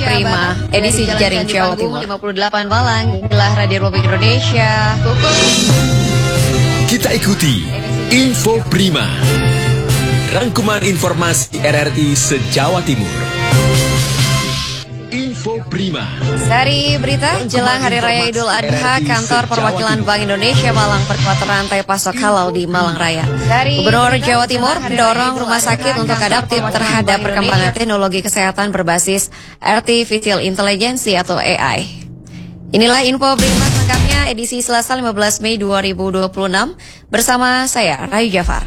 Prima, edisi Jaring Jawa Timur 58 Malang, inilah Radio Republik Indonesia. Kita ikuti Info Prima, rangkuman informasi RRI se-Jawa Timur. Info Prima. Dari berita, jelang Hari Raya Idul Adha, Kantor Perwakilan Bank Indonesia Malang perkuat rantai pasok halal di Malang Raya. Gubernur Jawa Timur mendorong rumah sakit untuk adaptif terhadap perkembangan teknologi kesehatan berbasis Artificial Intelligence atau AI. Inilah info Prima lengkapnya edisi Selasa 15 Mei 2026 bersama saya Rayu Jafar.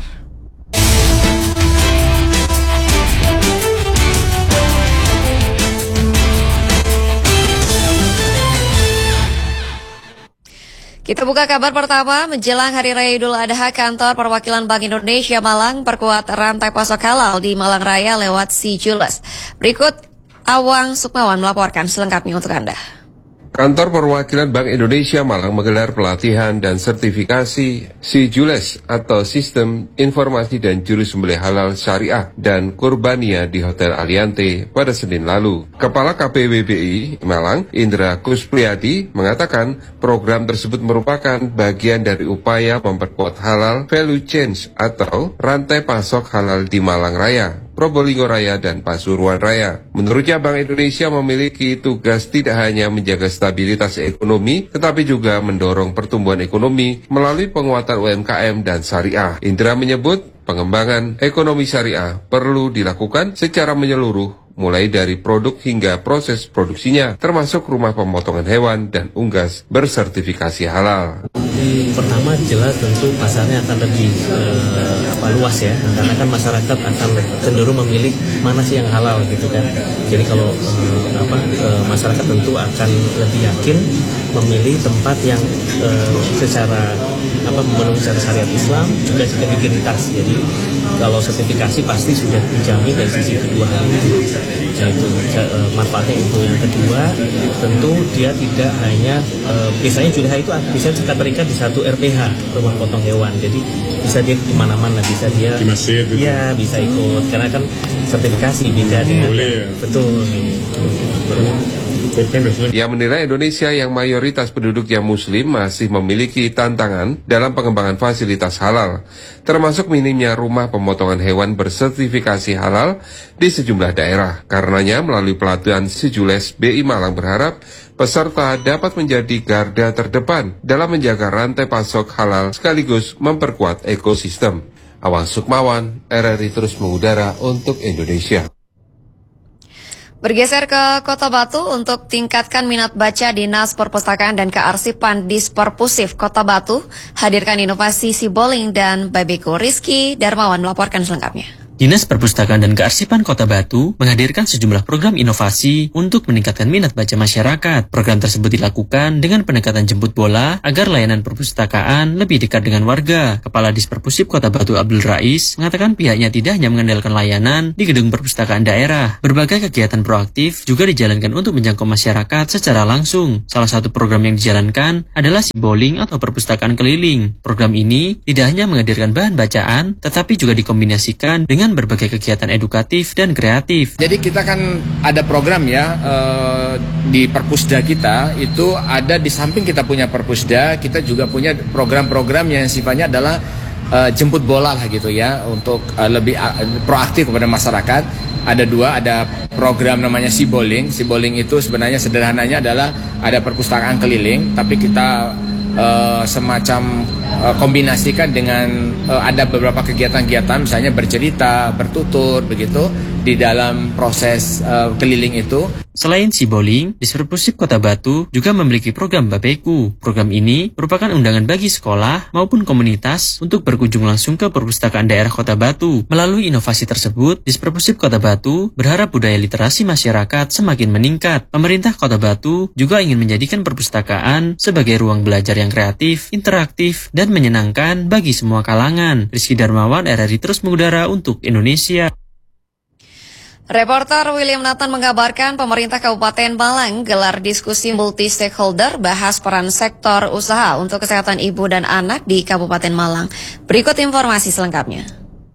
Kita buka kabar pertama, menjelang Hari Raya Idul Adha, Kantor Perwakilan Bank Indonesia Malang perkuat rantai pasok halal di Malang Raya lewat SeaJules. Berikut Awang Sukmawan melaporkan selengkapnya untuk Anda. Kantor Perwakilan Bank Indonesia Malang menggelar pelatihan dan sertifikasi SeaJules atau Sistem Informasi dan Juru Sembelih Halal Syariah dan Kurbania di Hotel Aliante pada Senin lalu. Kepala KPWBI Malang, Indra Kuspriyadi, mengatakan program tersebut merupakan bagian dari upaya memperkuat halal value chain atau rantai pasok halal di Malang Raya, Probolinggo Raya, dan Pasuruan Raya. Menurutnya, Bank Indonesia memiliki tugas tidak hanya menjaga stabilitas ekonomi, tetapi juga mendorong pertumbuhan ekonomi melalui penguatan UMKM dan syariah. Indra menyebut pengembangan ekonomi syariah perlu dilakukan secara menyeluruh, mulai dari produk hingga proses produksinya, termasuk rumah pemotongan hewan dan unggas bersertifikasi halal. Pertama jelas tentu pasarnya akan lebih luas ya, karena kan masyarakat akan cenderung memilih mana sih yang halal gitu kan. Jadi kalau masyarakat tentu akan lebih yakin memilih tempat yang secara memenuhi syariat Islam juga integritas. Jadi kalau sertifikasi pasti sudah dijamin dari sisi kedua hal itu. Yaitu manfaatnya itu. Yang kedua tentu dia tidak hanya biasanya juga itu bisa kita berikan di satu RPH, rumah potong hewan. Jadi bisa dia di mana-mana, bisa dia di masjid gitu. Ya, bisa ikut karena kan sertifikasi beda dengan betul. Ia menilai Indonesia yang mayoritas penduduknya muslim masih memiliki tantangan dalam pengembangan fasilitas halal, termasuk minimnya rumah pemotongan hewan bersertifikasi halal di sejumlah daerah. Karenanya melalui pelatihan SeaJules, BI Malang berharap peserta dapat menjadi garda terdepan dalam menjaga rantai pasok halal sekaligus memperkuat ekosistem. Awang Sukmawan, RRI terus mengudara untuk Indonesia. Bergeser ke Kota Batu untuk tingkatkan minat baca, Dinas Perpustakaan dan Kearsipan Disperpusif Kota Batu hadirkan inovasi Siboling dan Babeku. Rizky Darmawan melaporkan selengkapnya. Dinas Perpustakaan dan Kearsipan Kota Batu menghadirkan sejumlah program inovasi untuk meningkatkan minat baca masyarakat. Program tersebut dilakukan dengan pendekatan jemput bola agar layanan perpustakaan lebih dekat dengan warga. Kepala Disperpusif Kota Batu Abdul Rais mengatakan pihaknya tidak hanya mengandalkan layanan di gedung perpustakaan daerah. Berbagai kegiatan proaktif juga dijalankan untuk menjangkau masyarakat secara langsung. Salah satu program yang dijalankan adalah Siboling atau perpustakaan keliling. Program ini tidak hanya menghadirkan bahan bacaan, tetapi juga dikombinasikan dengan berbagai kegiatan edukatif dan kreatif. Jadi kita kan ada program ya di Perpusda kita itu ada, di samping kita punya Perpusda, kita juga punya program-program yang sifatnya adalah jemput bola lah gitu ya, untuk lebih proaktif kepada masyarakat. Ada dua, ada program namanya Siboling. Siboling itu sebenarnya sederhananya adalah ada perpustakaan keliling, tapi kita semacam kombinasikan dengan ada beberapa kegiatan-kegiatan, misalnya bercerita, bertutur, begitu di dalam proses keliling itu. Selain Siboling, Disperpusif Kota Batu juga memiliki program Babeku. Program ini merupakan undangan bagi sekolah maupun komunitas untuk berkunjung langsung ke perpustakaan daerah Kota Batu. Melalui inovasi tersebut, Disperpusif Kota Batu berharap budaya literasi masyarakat semakin meningkat. Pemerintah Kota Batu juga ingin menjadikan perpustakaan sebagai ruang belajar yang kreatif, interaktif, dan menyenangkan bagi semua kalangan. Rizky Darmawan, RRI terus mengudara untuk Indonesia. Reporter William Nathan mengabarkan pemerintah Kabupaten Malang gelar diskusi multi-stakeholder bahas peran sektor usaha untuk kesehatan ibu dan anak di Kabupaten Malang. Berikut informasi selengkapnya.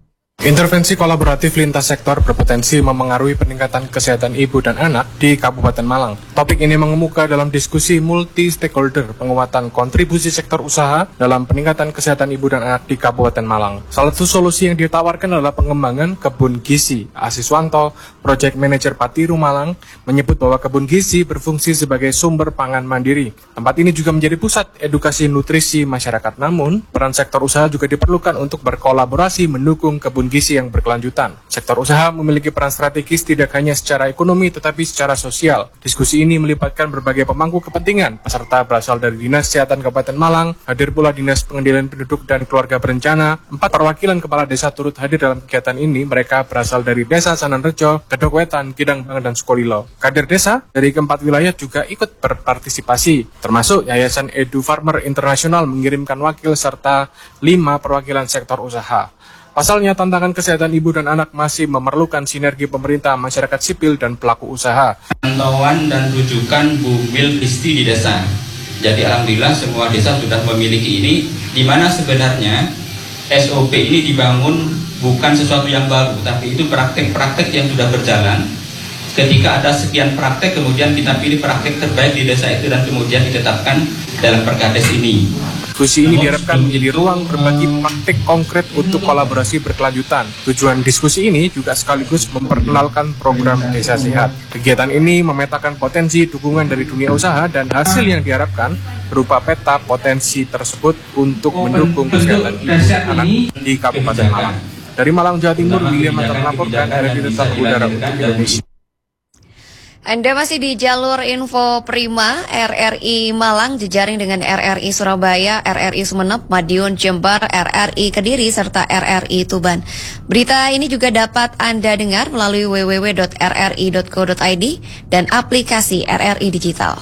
Intervensi kolaboratif lintas sektor berpotensi memengaruhi peningkatan kesehatan ibu dan anak di Kabupaten Malang. Topik ini mengemuka dalam diskusi multi-stakeholder penguatan kontribusi sektor usaha dalam peningkatan kesehatan ibu dan anak di Kabupaten Malang. Salah satu solusi yang ditawarkan adalah pengembangan kebun gizi. Asiswanto, Project Manager Patiru Malang, menyebut bahwa kebun gizi berfungsi sebagai sumber pangan mandiri. Tempat ini juga menjadi pusat edukasi nutrisi masyarakat. Namun, peran sektor usaha juga diperlukan untuk berkolaborasi mendukung kebun gizi yang berkelanjutan. Sektor usaha memiliki peran strategis tidak hanya secara ekonomi tetapi secara sosial. Diskusi ini melibatkan berbagai pemangku kepentingan. Peserta berasal dari Dinas Kesehatan Kabupaten Malang, hadir pula Dinas Pengendalian Penduduk dan Keluarga Berencana. 4 perwakilan kepala desa turut hadir dalam kegiatan ini. Mereka berasal dari Desa Sananrejo, Kedokwetan, Kidang Banget, dan Sukolilo. Kader desa dari keempat wilayah juga ikut berpartisipasi, termasuk Yayasan Edu Farmer Internasional mengirimkan wakil serta 5 perwakilan sektor usaha. Pasalnya, tantangan kesehatan ibu dan anak masih memerlukan sinergi pemerintah, masyarakat sipil, dan pelaku usaha. Pantauan dan rujukan Bumil Kristi di desa. Jadi alhamdulillah semua desa sudah memiliki ini, di mana sebenarnya SOP ini dibangun bukan sesuatu yang baru, tapi itu praktek-praktek yang sudah berjalan. Ketika ada sekian praktek, kemudian kita pilih praktek terbaik di desa itu dan kemudian ditetapkan dalam Perkades ini. Diskusi ini diharapkan menjadi ruang berbagi praktik konkret untuk kolaborasi berkelanjutan. Tujuan diskusi ini juga sekaligus memperkenalkan program Desa Sehat. Kegiatan ini memetakan potensi dukungan dari dunia usaha dan hasil yang diharapkan berupa peta potensi tersebut untuk mendukung kesehatan ibu dan anak di Kabupaten Malang. Dari Malang, Jawa Timur, William Matar melaporkan RRI Tetap Udara untuk Indonesia. Anda masih di jalur info Prima, RRI Malang, jejaring dengan RRI Surabaya, RRI Sumeneb, Madiun, Jember, RRI Kediri, serta RRI Tuban. Berita ini juga dapat Anda dengar melalui www.rri.co.id dan aplikasi RRI Digital.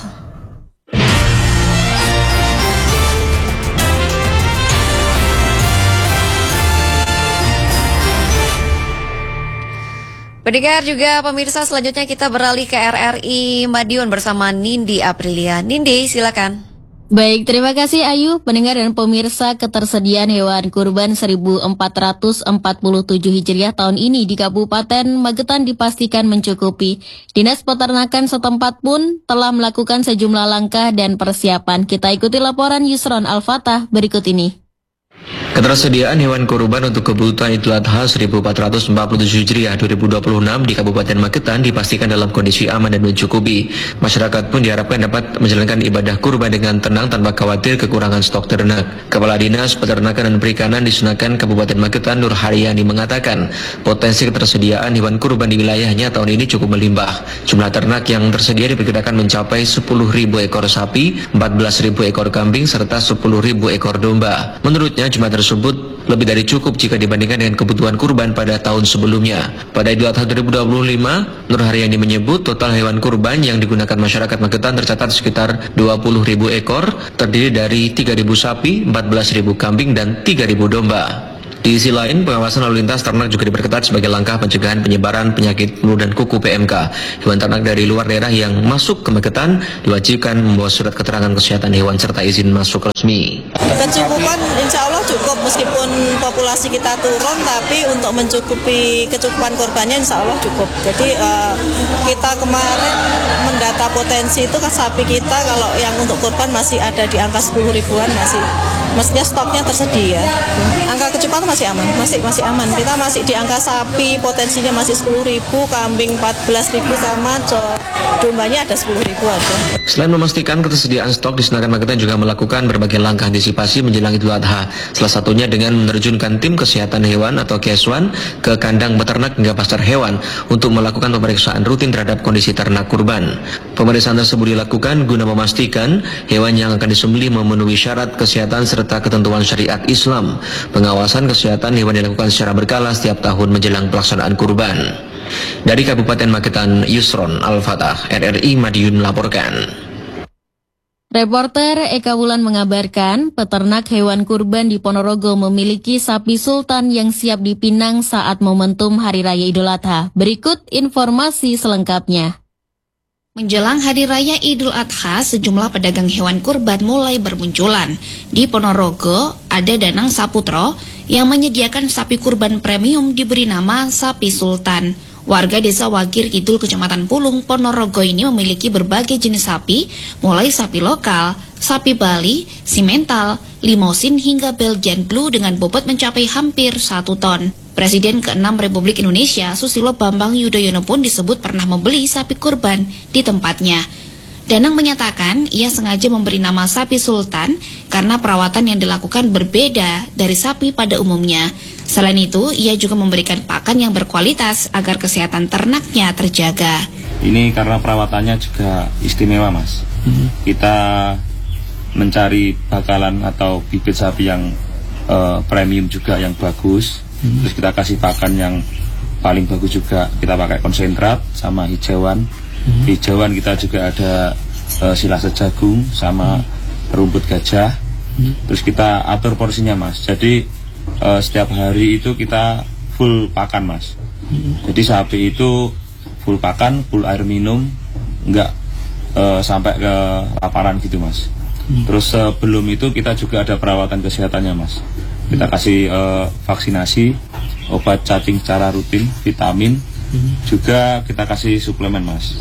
Pendengar juga pemirsa, selanjutnya kita beralih ke RRI Madiun bersama Nindi Aprilia. Nindi, silakan. Baik, terima kasih Ayu. Pendengar dan pemirsa, ketersediaan hewan kurban 1447 Hijriah tahun ini di Kabupaten Magetan dipastikan mencukupi. Dinas Peternakan setempat pun telah melakukan sejumlah langkah dan persiapan. Kita ikuti laporan Yusron Al-Fatah berikut ini. Ketersediaan hewan kurban untuk kebutuhan Idul Adha 1447 Hijriah 2026 di Kabupaten Magetan dipastikan dalam kondisi aman dan mencukupi. Masyarakat pun diharapkan dapat menjalankan ibadah kurban dengan tenang tanpa khawatir kekurangan stok ternak. Kepala Dinas Peternakan dan Perikanan di Sunakan Kabupaten Magetan, Nur Haryani, mengatakan potensi ketersediaan hewan kurban di wilayahnya tahun ini cukup melimpah. Jumlah ternak yang tersedia diperkirakan mencapai 10.000 ekor sapi, 14.000 ekor kambing, serta 10.000 ekor domba. Menurutnya, jumlah tersebut lebih dari cukup jika dibandingkan dengan kebutuhan kurban pada tahun sebelumnya. Pada Idul Adha 2025, Nur Haryani menyebut total hewan kurban yang digunakan masyarakat Magetan tercatat sekitar 20.000 ekor, terdiri dari 3.000 sapi, 14.000 kambing, dan 3.000 domba. Di sisi lain, pengawasan lalu lintas ternak juga diperketat sebagai langkah pencegahan penyebaran penyakit flu dan kuku PMK. Hewan ternak dari luar daerah yang masuk ke Magetan diwajibkan membawa surat keterangan kesehatan hewan serta izin masuk resmi. Kecukupan insya Allah cukup, meskipun populasi kita turun, tapi untuk mencukupi kecukupan korbannya insya Allah cukup. Jadi kita kemarin mendata potensi itu kan sapi kita kalau yang untuk korban masih ada di angka 10 ribuan, maksudnya stoknya tersedia. Angka kecukupan masih aman, masih aman. Kita masih di angka sapi potensinya masih 10.000, kambing 14.000 sama dombanya ada 10.000 aja. Selain memastikan ketersediaan stok, di Sunakan Magetan juga melakukan berbagai langkah antisipasi menjelang Idul Adha. Salah satunya dengan menerjunkan tim kesehatan hewan atau Keswan ke kandang peternak hingga pasar hewan untuk melakukan pemeriksaan rutin terhadap kondisi ternak kurban. Pemeriksaan tersebut dilakukan guna memastikan hewan yang akan disembelih memenuhi syarat kesehatan serta ketentuan syariat Islam. Pengawasan kesehatan hewan dilakukan secara berkala setiap tahun menjelang pelaksanaan kurban. Dari Kabupaten Magetan, Yusron Al-Fatah, RRI Madiun melaporkan. Reporter Eka Wulan mengabarkan, peternak hewan kurban di Ponorogo memiliki sapi sultan yang siap dipinang saat momentum Hari Raya Idul Adha. Berikut informasi selengkapnya. Menjelang Hari Raya Idul Adha, sejumlah pedagang hewan kurban mulai bermunculan. Di Ponorogo, ada Danang Saputro yang menyediakan sapi kurban premium diberi nama Sapi Sultan. Warga desa Wagir Kidul, Kecamatan Pulung, Ponorogo ini memiliki berbagai jenis sapi, mulai sapi lokal, sapi Bali, simental, limosin hingga Belgian Blue dengan bobot mencapai hampir 1 ton. Presiden ke-6 Republik Indonesia, Susilo Bambang Yudhoyono pun disebut pernah membeli sapi kurban di tempatnya. Danang menyatakan ia sengaja memberi nama Sapi Sultan karena perawatan yang dilakukan berbeda dari sapi pada umumnya. Selain itu, ia juga memberikan pakan yang berkualitas agar kesehatan ternaknya terjaga. Ini karena perawatannya juga istimewa, Mas. Kita mencari bakalan atau bibit sapi yang premium juga, yang bagus. Terus kita kasih pakan yang paling bagus juga. Kita pakai konsentrat sama hijauan. Hijauan kita juga ada silase jagung sama rumput gajah. Terus kita atur porsinya, Mas. Jadi setiap hari itu kita full pakan, Mas. Jadi sapi itu full pakan, full air minum, enggak sampai ke laparan gitu, Mas. Terus sebelum itu kita juga ada perawatan kesehatannya, Mas. Kita kasih vaksinasi, obat cacing secara rutin, vitamin, juga kita kasih suplemen, Mas.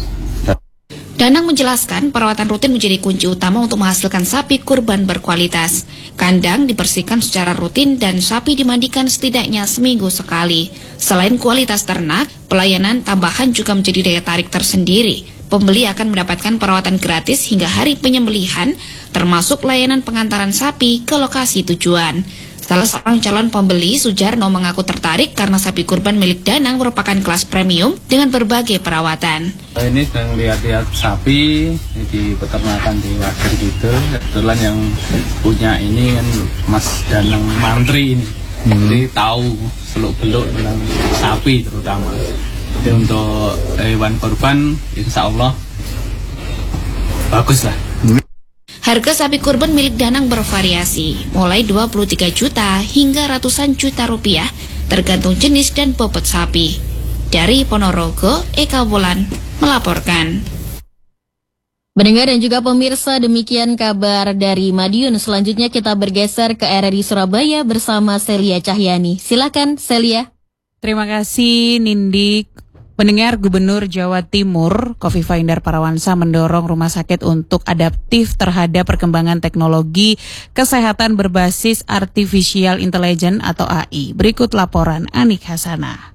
Danang menjelaskan perawatan rutin menjadi kunci utama untuk menghasilkan sapi kurban berkualitas. Kandang dibersihkan secara rutin dan sapi dimandikan setidaknya seminggu sekali. Selain kualitas ternak, pelayanan tambahan juga menjadi daya tarik tersendiri. Pembeli akan mendapatkan perawatan gratis hingga hari penyembelihan, termasuk layanan pengantaran sapi ke lokasi tujuan. Salah seorang calon pembeli, Sujarno, mengaku tertarik karena sapi kurban milik Danang merupakan kelas premium dengan berbagai perawatan. Ini sedang lihat-lihat sapi di peternakan di Wagir Kidul. Kebetulan yang punya ini kan Mas Danang Mantri ini. Jadi tahu seluk-beluk tentang sapi terutama. Jadi untuk hewan kurban, insya Allah bagus lah. Harga sapi kurban milik Danang bervariasi, mulai 23 juta hingga ratusan juta rupiah, tergantung jenis dan bobot sapi. Dari Ponorogo, Eka Wulan melaporkan. Pendengar dan juga pemirsa, demikian kabar dari Madiun. Selanjutnya kita bergeser ke RRI Surabaya bersama Celia Cahyani. Silakan, Celia. Terima kasih, Nindik. Pendengar, Gubernur Jawa Timur Khofifah Indar Parawansa mendorong rumah sakit untuk adaptif terhadap perkembangan teknologi kesehatan berbasis Artificial Intelligence atau AI. Berikut laporan Anik Hasanah.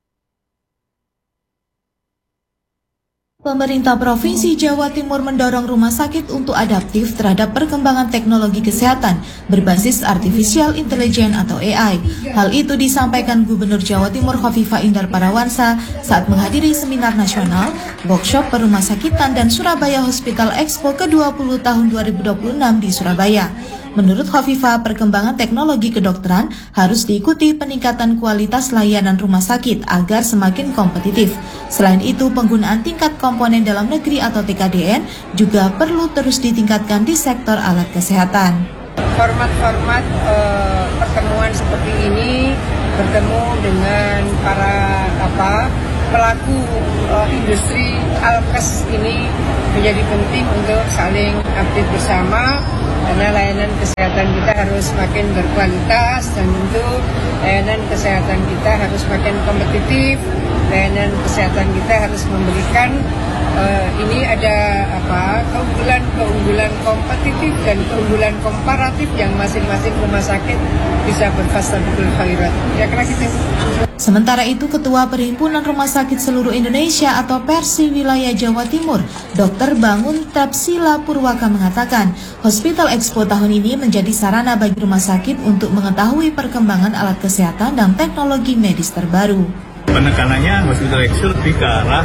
Pemerintah Provinsi Jawa Timur mendorong rumah sakit untuk adaptif terhadap perkembangan teknologi kesehatan berbasis Artificial Intelligence atau AI. Hal itu disampaikan Gubernur Jawa Timur Khofifah Indar Parawansa saat menghadiri seminar nasional, workshop perumah sakitan dan Surabaya Hospital Expo ke-20 tahun 2026 di Surabaya. Menurut Khofifah, perkembangan teknologi kedokteran harus diikuti peningkatan kualitas layanan rumah sakit agar semakin kompetitif. Selain itu, penggunaan tingkat komponen dalam negeri atau TKDN juga perlu terus ditingkatkan di sektor alat kesehatan. Format-format pertemuan seperti ini, bertemu dengan para pelaku industri alkes ini menjadi penting untuk saling update bersama, karena layanan kesehatan kita harus makin berkualitas dan tentu layanan kesehatan kita harus makin kompetitif. Layanan kesehatan kita harus memberikan ini ada keunggulan kompetitif dan keunggulan komparatif yang masing-masing rumah sakit bisa berfastabiqul khairat. Kira-kira gitu. Sementara itu, Ketua Perhimpunan Rumah Sakit Seluruh Indonesia atau Persi Wilayah Jawa Timur, Dr. Bangun Tapsila Purwaka mengatakan, Hospital Expo tahun ini menjadi sarana bagi rumah sakit untuk mengetahui perkembangan alat kesehatan dan teknologi medis terbaru. Penekanannya Hospital Expo lebih ke arah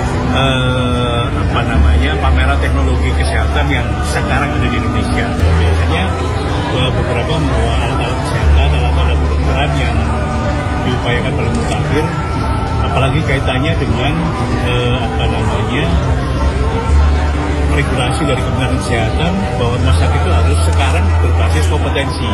pameran teknologi kesehatan yang sekarang ada di Indonesia. Biasanya beberapa membawa alat-alat kesehatan, alat-alat kedokteran yang diupayakan oleh mutakhir, apalagi kaitannya dengan regulasi dari Kementerian Kesehatan bahwa rumah sakit itu harus sekarang berbasis kompetensi.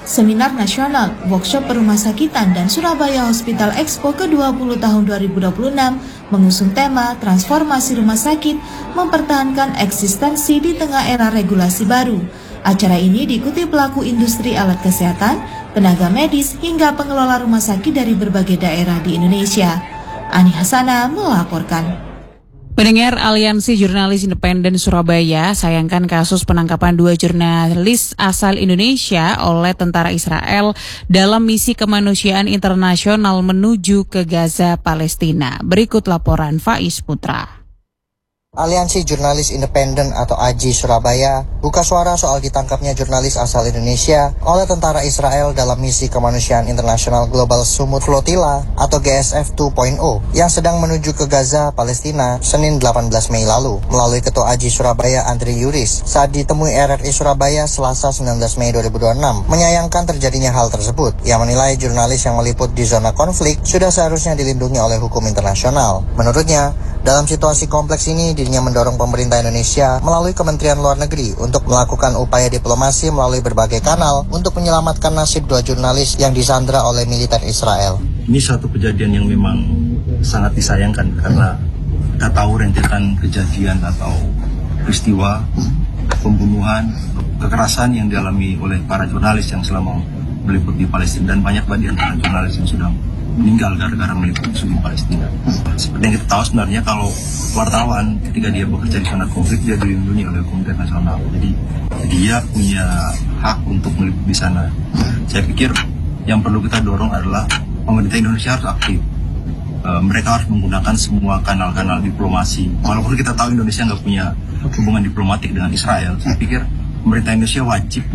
Seminar nasional, workshop perumahsakitan dan Surabaya Hospital Expo ke-20 tahun 2026 mengusung tema transformasi rumah sakit mempertahankan eksistensi di tengah era regulasi baru. Acara ini diikuti pelaku industri alat kesehatan, tenaga medis hingga pengelola rumah sakit dari berbagai daerah di Indonesia. Ani Hasana melaporkan. Pendengar, Aliansi Jurnalis Independen Surabaya sayangkan kasus penangkapan 2 jurnalis asal Indonesia oleh tentara Israel dalam misi kemanusiaan internasional menuju ke Gaza, Palestina. Berikut laporan Faiz Putra. Aliansi Jurnalis Independen atau AJI Surabaya buka suara soal ditangkapnya jurnalis asal Indonesia oleh tentara Israel dalam misi kemanusiaan internasional Global Sumut Flotilla atau GSF 2.0 yang sedang menuju ke Gaza, Palestina, Senin 18 Mei lalu. Melalui Ketua AJI Surabaya Andri Yuris saat ditemui RRI Surabaya Selasa 19 Mei 2026 menyayangkan terjadinya hal tersebut. Ia menilai jurnalis yang meliput di zona konflik sudah seharusnya dilindungi oleh hukum internasional. Menurutnya, dalam situasi kompleks ini, dirinya mendorong pemerintah Indonesia melalui Kementerian Luar Negeri untuk melakukan upaya diplomasi melalui berbagai kanal untuk menyelamatkan nasib 2 jurnalis yang disandra oleh militer Israel. Ini suatu kejadian yang memang sangat disayangkan karena kita tahu rentetan kejadian atau peristiwa pembunuhan, kekerasan yang dialami oleh para jurnalis yang selama meliput di Palestina, dan banyak di antara jurnalis yang sudah meninggal gara-gara meliput isu di Palestina. Seperti yang kita tahu sebenarnya kalau wartawan ketika dia bekerja di zona konflik dia dilindungi oleh hukum internasional. Jadi dia punya hak untuk meliput di sana. Saya pikir yang perlu kita dorong adalah pemerintah Indonesia harus aktif. Mereka harus menggunakan semua kanal-kanal diplomasi. Walaupun kita tahu Indonesia nggak punya hubungan diplomatik dengan Israel, saya pikir pemerintah Indonesia wajib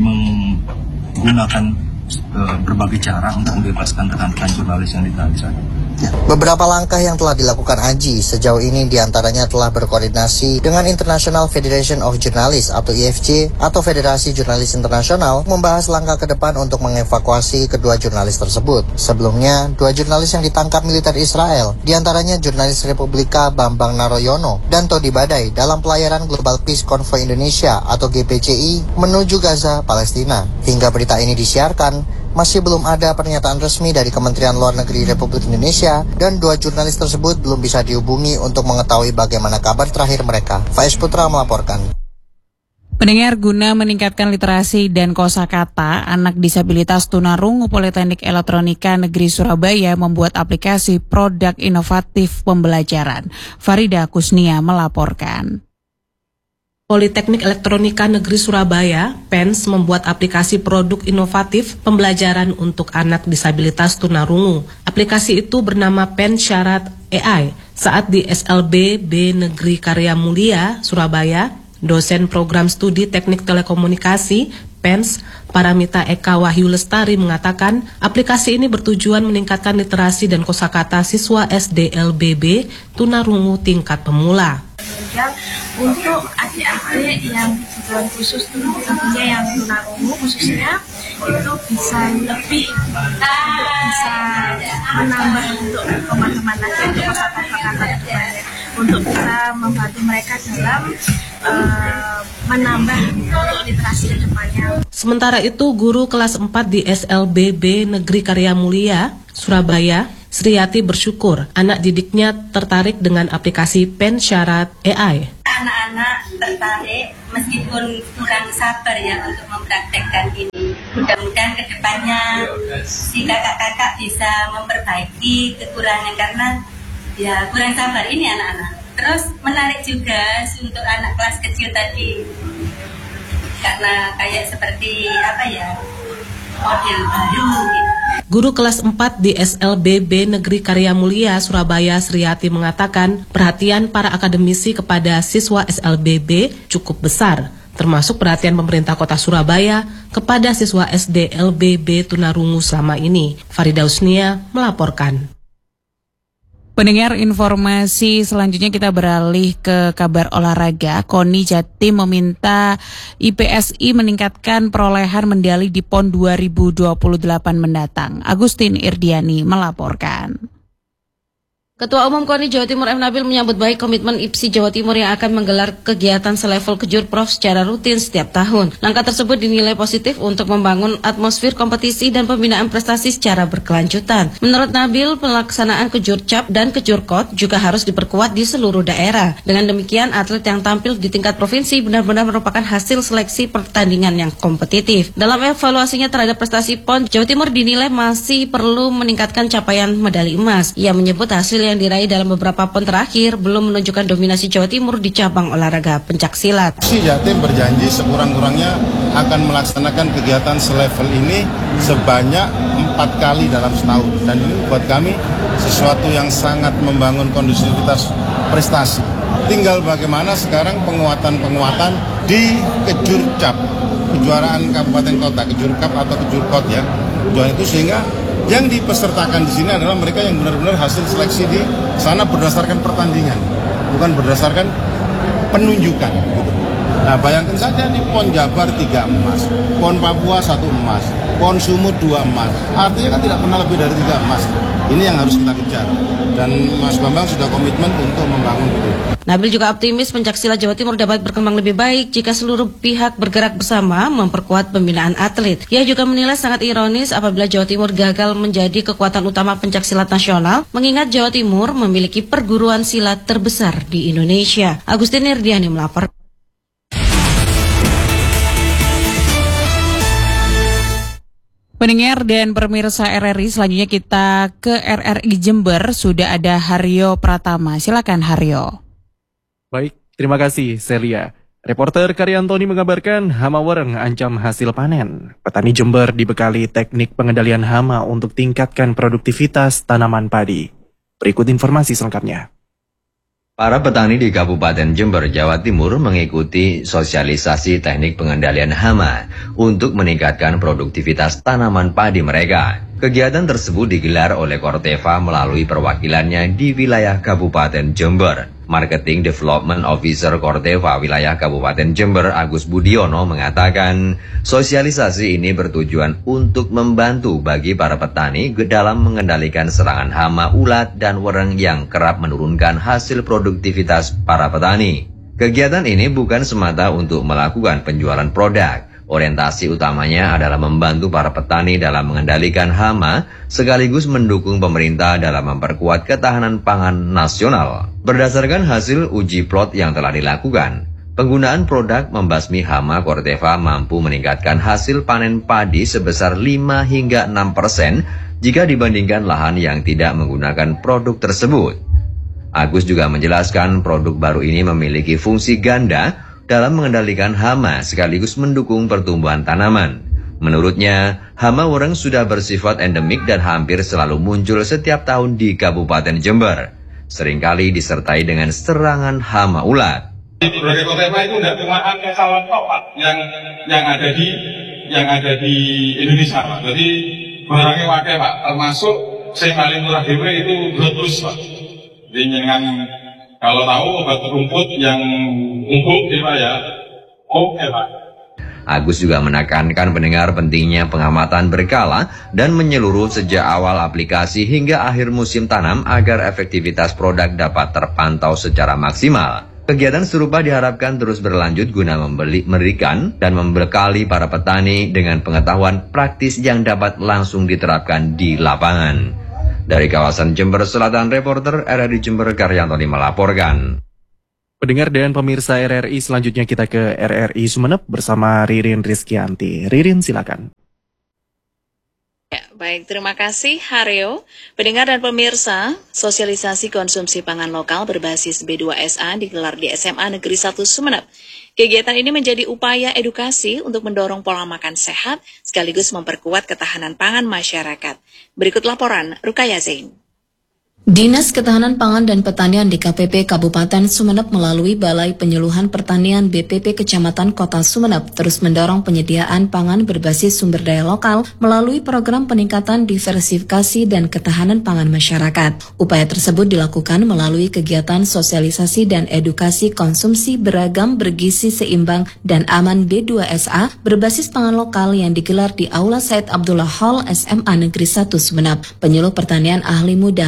menggunakan berbagai cara untuk membebaskan rekan-rekan jurnalis yang ditahan di sana. Beberapa langkah yang telah dilakukan AJI sejauh ini diantaranya telah berkoordinasi dengan International Federation of Journalists atau IFJ atau Federasi Jurnalis Internasional membahas langkah ke depan untuk mengevakuasi kedua jurnalis tersebut. Sebelumnya, 2 jurnalis yang ditangkap militer Israel, diantaranya jurnalis Republika Bambang Naroyono dan Todi Badai dalam pelayaran Global Peace Convoy Indonesia atau GPCI menuju Gaza, Palestina. Hingga berita ini disiarkan, masih belum ada pernyataan resmi dari Kementerian Luar Negeri Republik Indonesia dan 2 jurnalis tersebut belum bisa dihubungi untuk mengetahui bagaimana kabar terakhir mereka. Faiz Putra melaporkan. Pendengar, guna meningkatkan literasi dan kosakata, anak disabilitas tunarungu Politeknik Elektronika Negeri Surabaya membuat aplikasi produk inovatif pembelajaran. Farida Kusnia melaporkan. Politeknik Elektronika Negeri Surabaya, PENS, membuat aplikasi produk inovatif pembelajaran untuk anak disabilitas tunarungu. Aplikasi itu bernama PENS Syarat AI. Saat di SLB Negeri Karya Mulia, Surabaya, dosen program studi teknik telekomunikasi, PENS, Paramita Eka Wahyu Lestari mengatakan aplikasi ini bertujuan meningkatkan literasi dan kosakata siswa SDLBB tunarungu tingkat pemula. Untuk adik-adik yang kebutuhan khusus tentunya yang tunarungu khususnya itu bisa lebih bisa menambah untuk pemahaman lagi untuk kosakata kedepannya untuk bisa membantu mereka dalam menambah untuk literasi kedepannya. Sementara itu, guru kelas 4 di SLBB Negeri Karya Mulia, Surabaya, Sriyati bersyukur anak didiknya tertarik dengan aplikasi PENS Syarat AI. Anak-anak tertarik meskipun kurang sabar ya untuk mempraktekkan ini. Mudah-mudahan kedepannya si kakak-kakak bisa memperbaiki kekurangan karena ya kurang sabar ini anak-anak. Terus menarik juga untuk anak kelas kecil tadi karena kayak seperti apa ya model baru gitu. Guru kelas 4 di SLBB Negeri Karya Mulia, Surabaya, Sriyati mengatakan perhatian para akademisi kepada siswa SLBB cukup besar, termasuk perhatian pemerintah kota Surabaya kepada siswa SD LBB tunarungu selama ini. Farida Usnia melaporkan. Pendengar, informasi selanjutnya kita beralih ke kabar olahraga. KONI Jatim meminta IPSI meningkatkan perolehan medali di PON 2028 mendatang. Agustin Irdiani melaporkan. Ketua Umum KONI Jawa Timur M. Nabil menyambut baik komitmen IPSI Jawa Timur yang akan menggelar kegiatan selevel Kejurprov secara rutin setiap tahun. Langkah tersebut dinilai positif untuk membangun atmosfer kompetisi dan pembinaan prestasi secara berkelanjutan. Menurut Nabil, pelaksanaan Kejurcap dan Kejurkot juga harus diperkuat di seluruh daerah. Dengan demikian, atlet yang tampil di tingkat provinsi benar-benar merupakan hasil seleksi pertandingan yang kompetitif. Dalam evaluasinya terhadap prestasi PON, Jawa Timur dinilai masih perlu meningkatkan capaian medali emas. Ia menyebut hasil yang diraih dalam beberapa PON terakhir belum menunjukkan dominasi Jawa Timur di cabang olahraga pencaksilat. Jatim berjanji sekurang-kurangnya akan melaksanakan kegiatan selevel ini sebanyak 4 kali dalam setahun. Dan ini buat kami sesuatu yang sangat membangun kondusivitas prestasi. Tinggal bagaimana sekarang penguatan-penguatan di Kejurcap, kejuaraan kabupaten kota, Kejurkap atau Kejurkot ya. Kejuaraan itu sehingga yang dipesertakan di sini adalah mereka yang benar-benar hasil seleksi di sana berdasarkan pertandingan, bukan berdasarkan penunjukan. Gitu. Nah, bayangkan saja di PON Jabar 3 emas, PON Papua 1 emas, PON Sumut 2 emas. Artinya kan tidak pernah lebih dari 3 emas. Ini yang harus kita kejar. Dan Mas Bambang sudah komitmen untuk membangun itu. Nabil juga optimis pencaksilat Jawa Timur dapat berkembang lebih baik jika seluruh pihak bergerak bersama memperkuat pembinaan atlet. Ia juga menilai sangat ironis apabila Jawa Timur gagal menjadi kekuatan utama pencaksilat nasional, mengingat Jawa Timur memiliki perguruan silat terbesar di Indonesia. Agustin Nirdiani melapor. Pendengar dan pemirsa RRI, selanjutnya kita ke RRI Jember. Sudah ada Haryo Pratama. Silakan Haryo. Baik, terima kasih Celia. Reporter Karyantoni mengabarkan hama wereng ancam hasil panen. Petani Jember dibekali teknik pengendalian hama untuk tingkatkan produktivitas tanaman padi. Berikut informasi selengkapnya. Para petani di Kabupaten Jember, Jawa Timur mengikuti sosialisasi teknik pengendalian hama untuk meningkatkan produktivitas tanaman padi mereka. Kegiatan tersebut digelar oleh Korteva melalui perwakilannya di wilayah Kabupaten Jember. Marketing Development Officer Korteva wilayah Kabupaten Jember, Agus Budiono, mengatakan sosialisasi ini bertujuan untuk membantu bagi para petani dalam mengendalikan serangan hama, ulat, dan wereng yang kerap menurunkan hasil produktivitas para petani. Kegiatan ini bukan semata untuk melakukan penjualan produk. Orientasi utamanya adalah membantu para petani dalam mengendalikan hama, sekaligus mendukung pemerintah dalam memperkuat ketahanan pangan nasional. Berdasarkan hasil uji plot yang telah dilakukan, penggunaan produk membasmi hama Korteva mampu meningkatkan hasil panen padi sebesar 5 hingga 6% jika dibandingkan lahan yang tidak menggunakan produk tersebut. Agus juga menjelaskan produk baru ini memiliki fungsi ganda dalam mengendalikan hama sekaligus mendukung pertumbuhan tanaman. Menurutnya, hama wereng sudah bersifat endemik dan hampir selalu muncul setiap tahun di Kabupaten Jember. Seringkali disertai dengan serangan hama ulat. Produk Korteva itu tidak cuma kawan Pak yang ada di Indonesia, Pak. Jadi barangnya wakai, Pak. Termasuk yang paling murah dewe itu Grotus, Pak. Dengan kalau tahu obat rumput yang empuk, ya, oke, Pak. Agus juga menekankan pendengar pentingnya pengamatan berkala dan menyeluruh sejak awal aplikasi hingga akhir musim tanam agar efektivitas produk dapat terpantau secara maksimal. Kegiatan serupa diharapkan terus berlanjut guna memberikan dan membekali para petani dengan pengetahuan praktis yang dapat langsung diterapkan di lapangan. Dari kawasan Jember Selatan, reporter RRI Jember Karyantoni melaporkan. Pendengar dan pemirsa RRI, selanjutnya kita ke RRI Sumeneb bersama Ririn Rizkyanti. Ririn, silakan. Ya, baik, terima kasih Haryo. Pendengar dan pemirsa, sosialisasi konsumsi pangan lokal berbasis B2SA digelar di SMA Negeri 1 Sumeneb. Kegiatan ini menjadi upaya edukasi untuk mendorong pola makan sehat sekaligus memperkuat ketahanan pangan masyarakat. Berikut laporan Rukaya Zain. Dinas Ketahanan Pangan dan Pertanian DKPP Kabupaten Sumeneb melalui Balai Penyuluhan Pertanian BPP Kecamatan Kota Sumeneb terus mendorong penyediaan pangan berbasis sumber daya lokal melalui program peningkatan diversifikasi dan ketahanan pangan masyarakat. Upaya tersebut dilakukan melalui kegiatan sosialisasi dan edukasi konsumsi beragam bergizi seimbang dan aman B2SA berbasis pangan lokal yang digelar di Aula Said Abdullah Hall SMA Negeri 1 Sumeneb. Penyuluh Pertanian Ahli Muda BPP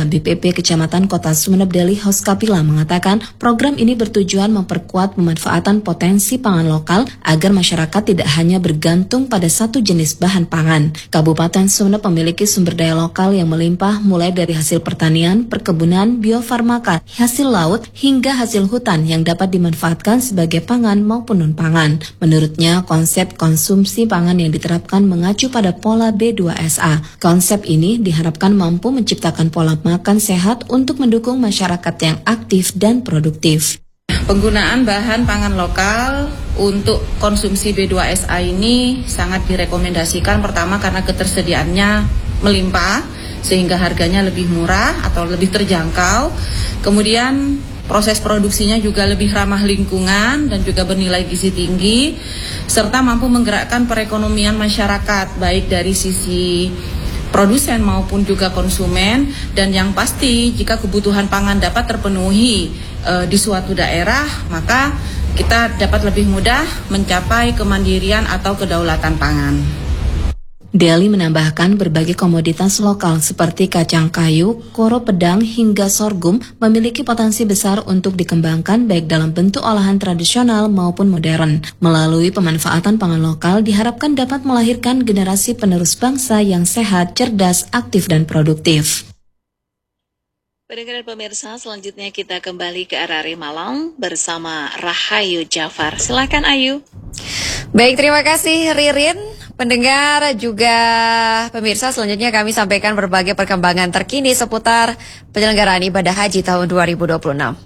DKPP Kecamatan Kota Sumeneb Deli Hoskapila mengatakan program ini bertujuan memperkuat pemanfaatan potensi pangan lokal agar masyarakat tidak hanya bergantung pada satu jenis bahan pangan. Kabupaten Sumeneb memiliki sumber daya lokal yang melimpah mulai dari hasil pertanian, perkebunan, biofarmaka, hasil laut, hingga hasil hutan yang dapat dimanfaatkan sebagai pangan maupun non-pangan. Menurutnya, konsep konsumsi pangan yang diterapkan mengacu pada pola B2SA. Konsep ini diharapkan mampu menciptakan pola makan sehat untuk mendukung masyarakat yang aktif dan produktif. Penggunaan bahan pangan lokal untuk konsumsi B2SA ini sangat direkomendasikan, pertama karena ketersediaannya melimpah sehingga harganya lebih murah atau lebih terjangkau. Kemudian proses produksinya juga lebih ramah lingkungan dan juga bernilai gizi tinggi, serta mampu menggerakkan perekonomian masyarakat baik dari sisi produsen maupun juga konsumen. Dan yang pasti jika kebutuhan pangan dapat terpenuhi di suatu daerah, maka kita dapat lebih mudah mencapai kemandirian atau kedaulatan pangan. Deli menambahkan berbagai komoditas lokal seperti kacang kayu, koro pedang hingga sorghum memiliki potensi besar untuk dikembangkan baik dalam bentuk olahan tradisional maupun modern. Melalui pemanfaatan pangan lokal diharapkan dapat melahirkan generasi penerus bangsa yang sehat, cerdas, aktif, dan produktif. Pendengar dan pemirsa, selanjutnya kita kembali ke RRI Malang bersama Rahayu Jafar. Silakan Ayu. Baik, terima kasih Ririn. Pendengar juga pemirsa, selanjutnya kami sampaikan berbagai perkembangan terkini seputar penyelenggaraan ibadah haji tahun 2026.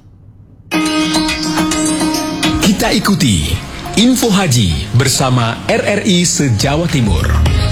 Kita ikuti info haji bersama RRI se-Jawa Timur.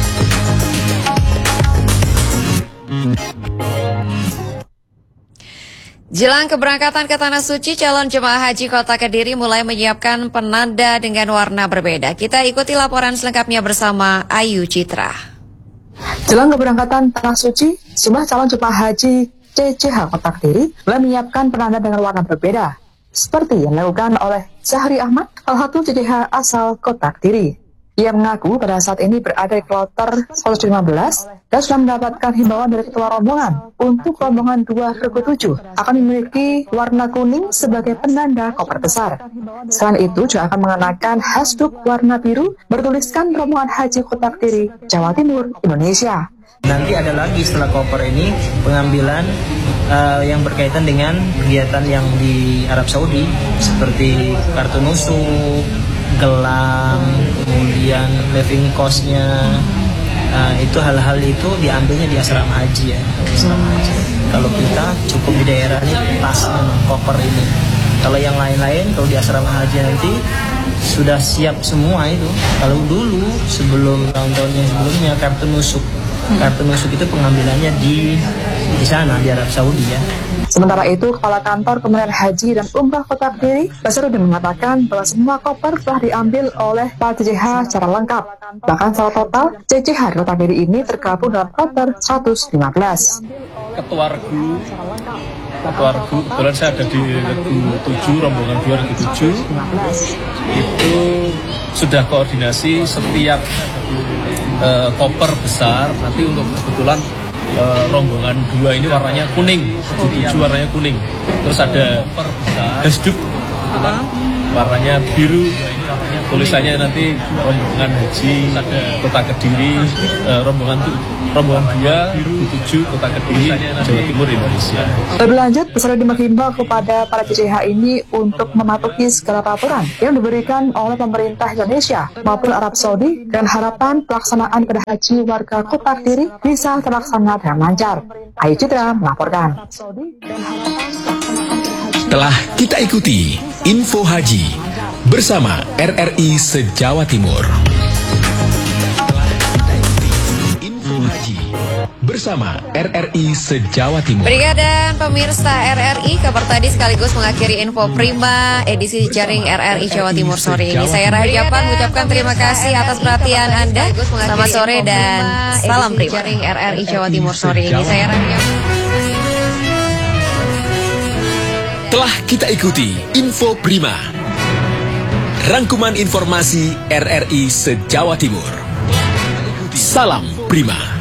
Jelang keberangkatan ke Tanah Suci, calon jemaah haji Kota Kediri mulai menyiapkan penanda dengan warna berbeda. Kita ikuti laporan selengkapnya bersama Ayu Citra. Jelang keberangkatan Tanah Suci, sejumlah calon jemaah haji CCH Kota Kediri mulai menyiapkan penanda dengan warna berbeda, seperti yang dilakukan oleh Zahri Ahmad, salah satu CCH asal Kota Kediri. Ia mengaku pada saat ini berada di kloter 115 dan sudah mendapatkan himbauan dari ketua rombongan untuk rombongan 2/7 akan memiliki warna kuning sebagai penanda koper besar. Selain itu juga akan mengenakan hasduk warna biru bertuliskan rombongan haji Kota Kediri, Jawa Timur, Indonesia. Nanti ada lagi setelah koper ini pengambilan yang berkaitan dengan kegiatan yang di Arab Saudi seperti kartu nusuk, gelang, kemudian living cost-nya, itu hal-hal itu diambilnya di asrama haji ya. Asrama haji. Kalau kita cukup di daerah ini tas koper ini. Kalau yang lain-lain kalau di asrama haji nanti sudah siap semua itu. Kalau dulu sebelum tahun-tahun yang sebelumnya kartu nusuk itu pengambilannya di sana di Arab Saudi ya. Sementara itu, Kepala Kantor Kementerian Haji dan Umrah Kota Kediri, Basarudin mengatakan bahwa semua koper telah diambil oleh para CCH secara lengkap. Bahkan secara total, CCH di Kota Kediri ini tergabung dalam koper 115. Ketua Regu, kebetulan saya ada di Regu 7, rombongan 2 Regu 7, itu sudah koordinasi setiap koper besar. Nanti untuk kebetulan rombongan 2 ini warnanya kuning, 7 warnanya kuning. Terus ada hasduk warnanya biru, tulisannya nanti rombongan haji Kota Kediri, rombongan 2 7 Kota Kediri, Jawa Timur, Indonesia. Lebih lanjut, Basarudin menghimbau kepada para CCH ini untuk mematuhi segala peraturan yang diberikan oleh pemerintah Indonesia maupun Arab Saudi dengan harapan pelaksanaan ibadah haji warga Kota Kediri bisa terlaksana dengan lancar. Ayu Citra melaporkan. Telah kita ikuti info haji bersama RRI se-Jawa Timur. Info haji bersama RRI se-Jawa Timur. Pendengar dan pemirsa RRI, kabar tadi sekaligus mengakhiri info prima edisi Jaring RRI Jawa Timur sore ini. Saya Rahayu Jafar mengucapkan terima kasih atas perhatian Anda. Selamat sore dan salam prima. Jaring RRI Jawa Timur sore ini. Saya Rahayu. Telah kita ikuti info prima. Rangkuman informasi RRI se-Jawa Timur. Salam prima.